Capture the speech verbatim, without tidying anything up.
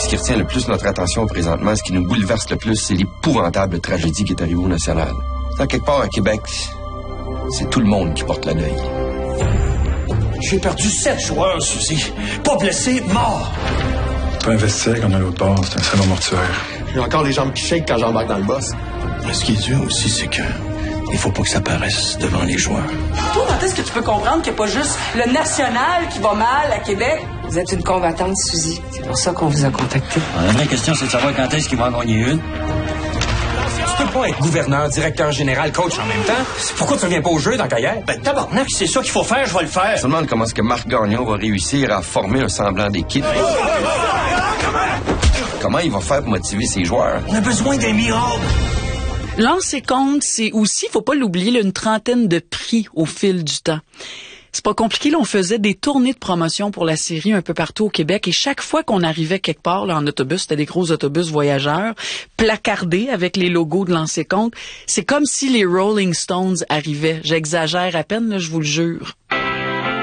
Ce qui retient le plus notre attention présentement, ce qui nous bouleverse le plus, c'est l'épouvantable tragédie qui est arrivée au National. À quelque part à Québec, c'est tout le monde qui porte la deuil. J'ai perdu sept joueurs, Suzy. Pas blessés, morts. Pas investir comme à l'autre bord, c'est un salon mortuaire. J'ai encore les jambes qui shake quand j'embarque dans le boss. Ce qui est dur aussi, c'est que il faut pas que ça paraisse devant les joueurs. Toi, quand est-ce que tu peux comprendre qu'il n'y a pas juste le national qui va mal à Québec? Vous êtes une combattante, Suzy. C'est pour ça qu'on vous a contacté. La vraie question, c'est de savoir quand est-ce qu'il va en gagner une. Tu peux pas être gouverneur, directeur général, coach en même temps. Pourquoi tu reviens pas au jeu dans Cahiers? Ben, tabarnak, c'est ça qu'il faut faire, je vais le faire. Je me demande comment est-ce que Marc Gagnon va réussir à former un semblant d'équipe. Comment il va faire pour motiver ses joueurs? On a besoin d'un miracle. Lancer compte, c'est aussi, faut pas l'oublier, là, une trentaine de prix au fil du temps. C'est pas compliqué, là, on faisait des tournées de promotion pour la série un peu partout au Québec et chaque fois qu'on arrivait quelque part là, en autobus, c'était des gros autobus voyageurs, placardés avec les logos de Lancer compte. C'est comme si les Rolling Stones arrivaient. J'exagère à peine, là, je vous le jure.